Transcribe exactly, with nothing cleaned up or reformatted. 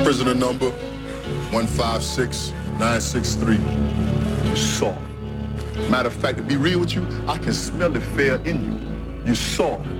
Prisoner number one five six nine six three. You soft. Matter of fact, to be real with you, I can smell the fear in you. You soft.